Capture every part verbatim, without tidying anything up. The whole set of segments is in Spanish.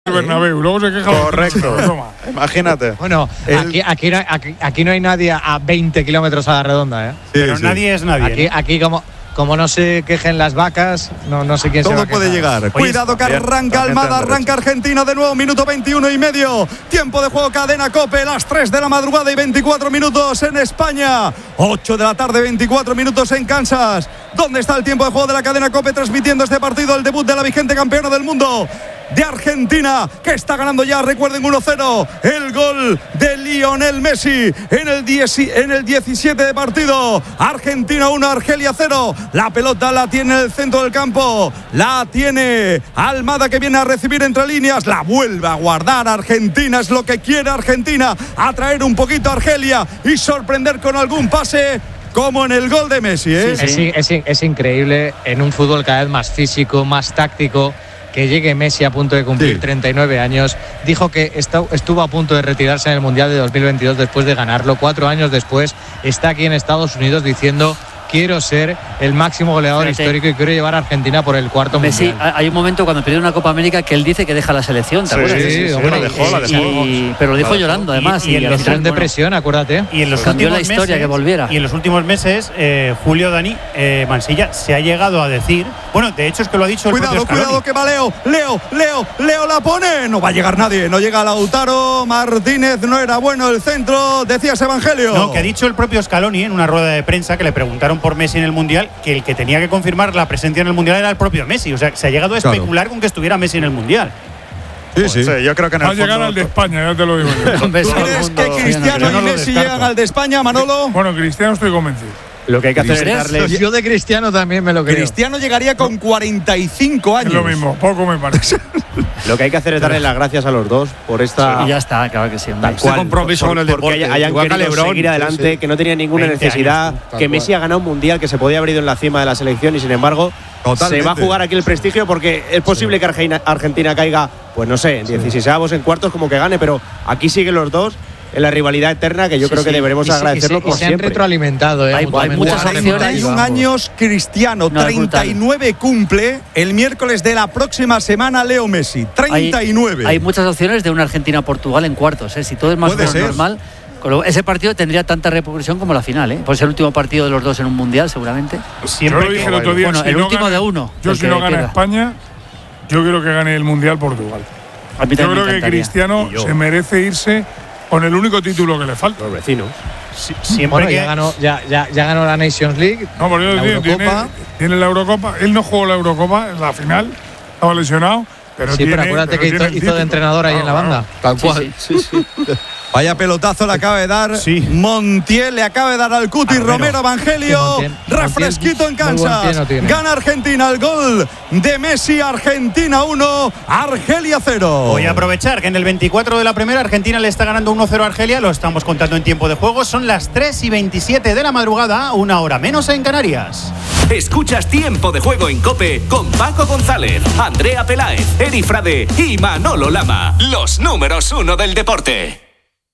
el Bernabéu, luego se queja. Correcto. Imagínate. Bueno, el... aquí, aquí, aquí, aquí no hay nadie a veinte kilómetros a la redonda, ¿eh? Sí, Pero sí. nadie es nadie. Aquí, ¿no? aquí como, como no se quejen las vacas, no, no sé quién Todo se va a puede llegar. Oye, Cuidado que arranca Almada, arranca Argentina de nuevo, minuto veintiuno y medio. Tiempo de juego, cadena COPE, las tres de la madrugada y veinticuatro minutos en España. ocho de la tarde, veinticuatro minutos en Kansas. ¿Dónde está el tiempo de juego de la cadena COPE transmitiendo este partido, el debut de la vigente campeona del mundo? De Argentina, que está ganando ya, recuerden, uno cero. El gol de Lionel Messi en el, diez, en el diecisiete de partido. Argentina uno, Argelia cero. La pelota la tiene en el centro del campo. La tiene Almada, que viene a recibir entre líneas. La vuelve a guardar Argentina. Es lo que quiere Argentina. Atraer un poquito a Argelia y sorprender con algún pase, como en el gol de Messi, ¿eh? Sí, sí. Es, es, es increíble en un fútbol cada vez más físico, más táctico, que llegue Messi a punto de cumplir sí. treinta y nueve años. Dijo que estuvo a punto de retirarse en el Mundial de dos mil veintidós después de ganarlo. Cuatro años después está aquí en Estados Unidos diciendo: quiero ser el máximo goleador Fíjate. histórico y quiero llevar a Argentina por el cuarto Messi, mundial. Hay un momento cuando perdió una Copa América que él dice que deja la selección, ¿te sí, acuerdas? Sí, sí, sí, bueno, la dejó, la dejó. Y, pero lo dijo llorando, además. Y, y, y en los en depresión, acuérdate. Y en los cambió últimos la historia meses, que volviera. Y en los últimos meses, eh, Julio Dani eh, Mansilla se ha llegado a decir, bueno, de hecho es que lo ha dicho el cuidado, propio Scaloni. Cuidado, que va Leo, Leo, Leo, Leo la pone. No va a llegar nadie, no llega Lautaro Martínez, no era bueno el centro, decías Evangelio. No, que ha dicho el propio Scaloni en una rueda de prensa que le preguntaron por Messi en el Mundial, que el que tenía que confirmar la presencia en el Mundial era el propio Messi. O sea, se ha llegado a especular claro. con que estuviera Messi en el Mundial. Sí, sí. sí yo creo que en el Va a llegar al de España, ya te lo digo. ¿Crees que Cristiano y Messi llegan al de España, Manolo? Bueno, Cristiano estoy convencido. Lo que hay que hacer es darle. Yo de Cristiano también me lo creo. Cristiano llegaría con cuarenta y cinco años. Es lo mismo, poco me parece. Lo que hay que hacer es darle las gracias a los dos por esta. Sí, y ya está, claro que sí. Tal este cual, compromiso por, con el porque deporte. hayan Igual querido Lebron, seguir adelante, sí, sí. que no tenían ninguna necesidad, años, que Messi ha ganado un mundial, que se podía haber ido en la cima de la selección y sin embargo Totalmente. se va a jugar aquí el prestigio porque es posible sí. que Argentina, Argentina caiga, pues no sé, en dieciseisavos, en cuartos, como que gane, pero aquí siguen los dos en la rivalidad eterna, que yo sí, creo que sí. deberemos y agradecerlo y se, por y se siempre. han retroalimentado, ¿eh? Hay, hay muchas opciones. cuarenta y un años Cristiano, no, treinta y nueve cumple el miércoles de la próxima semana Leo Messi, treinta y nueve. Hay, hay muchas opciones de una Argentina-Portugal en cuartos, ¿eh? Si todo es más o menos normal. Ese partido tendría tanta repercusión como la final, ¿eh? Pues el último partido de los dos en un mundial, seguramente. Siempre yo lo dije el otro día. Bueno, si el no último gana, de uno. Yo, si no gana queda. España, yo quiero que gane el mundial Portugal. A mí yo creo me que Cristiano se merece irse con el único título que le falta. Los vecinos. Sí, siempre bueno, que ya ganó, ya, ya, ya ganó la Nations League. No, pero yo la tiene, Eurocopa. Tiene, tiene la Eurocopa. Él no jugó la Eurocopa en la final, estaba lesionado. Pero sí, tiene, pero acuérdate pero que hizo, hizo de entrenador ahí ah, en la banda. Tal cual. Sí, sí. sí. Vaya pelotazo le acaba de dar sí. Montiel, le acaba de dar al Cuti ah, Romero Evangelio. Sí, Montiel, Montiel, refresquito en Kansas. No Gana Argentina, el gol de Messi, Argentina uno, Argelia cero. Voy a aprovechar que en el veinticuatro de la primera Argentina le está ganando uno cero a Argelia. Lo estamos contando en tiempo de juego. Son las tres y veintisiete de la madrugada, una hora menos en Canarias. Escuchas Tiempo de Juego en COPE con Paco González, Andrea Peláez, Eri Frade y Manolo Lama. Los números uno del deporte.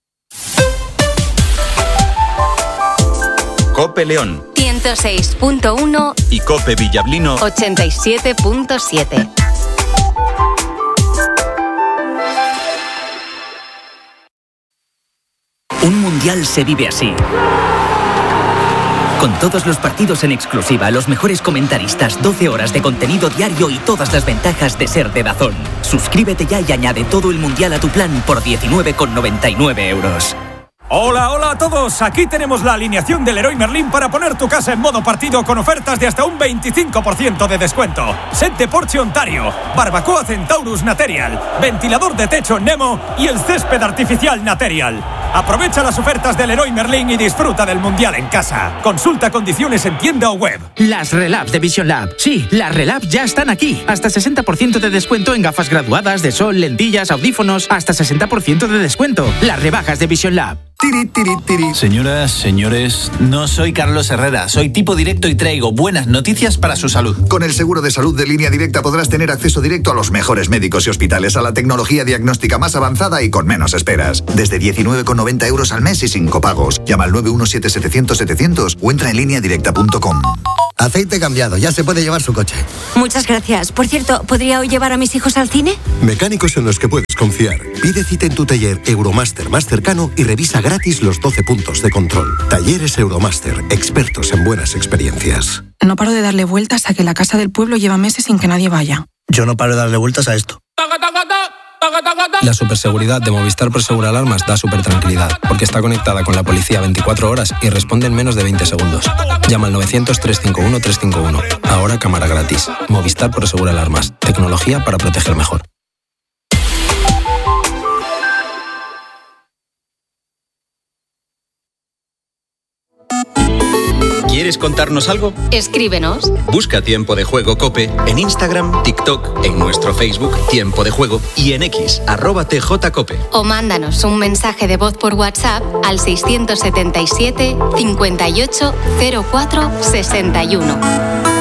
COPE León ciento seis punto uno y COPE Villablino ochenta y siete punto siete. Un mundial se vive así. Con todos los partidos en exclusiva, los mejores comentaristas, doce horas de contenido diario y todas las ventajas de ser de DAZN. Suscríbete ya y añade todo el mundial a tu plan por diecinueve con noventa y nueve euros. Hola, hola a todos. Aquí tenemos la alineación del Leroy Merlin para poner tu casa en modo partido con ofertas de hasta un veinticinco por ciento de descuento. Set de Porsche Ontario, barbacoa Centaurus Material, ventilador de techo Nemo y el césped artificial Material. Aprovecha las ofertas del Leroy Merlin y disfruta del mundial en casa. Consulta condiciones en tienda o web. Las Relabs de Vision Lab. Sí, las Relabs ya están aquí. Hasta sesenta por ciento de descuento en gafas graduadas de sol, lentillas, audífonos. Hasta sesenta por ciento de descuento. Las rebajas de Vision Lab. Tiri, tiri, tiri. Señoras, señores, no soy Carlos Herrera, soy tipo directo y traigo buenas noticias para su salud. Con el seguro de salud de Línea Directa podrás tener acceso directo a los mejores médicos y hospitales, a la tecnología diagnóstica más avanzada y con menos esperas. Desde diecinueve con noventa euros al mes y sin copagos. Llama al nueve uno siete setecientos setecientos o entra en línea directa punto com. Aceite cambiado, ya se puede llevar su coche. Muchas gracias. Por cierto, ¿podría hoy llevar a mis hijos al cine? Mecánicos en los que puedes confiar. Pide cita en tu taller Euromaster más cercano y revisa gratis los doce puntos de control. Talleres Euromaster, expertos en buenas experiencias. No paro de darle vueltas a que la casa del pueblo lleva meses sin que nadie vaya. Yo no paro de darle vueltas a esto. La superseguridad de Movistar Prosegur Alarmas da súper tranquilidad, porque está conectada con la policía veinticuatro horas y responde en menos de veinte segundos. Llama al novecientos, trescientos cincuenta y uno, trescientos cincuenta y uno. Ahora cámara gratis. Movistar Prosegur Alarmas. Tecnología para proteger mejor. ¿Quieres contarnos algo? Escríbenos. Busca Tiempo de Juego COPE en Instagram, TikTok, en nuestro Facebook Tiempo de Juego y en X, arroba tjcope. O mándanos un mensaje de voz por WhatsApp al seiscientos setenta y siete, cincuenta y ocho, cero cuatro, sesenta y uno.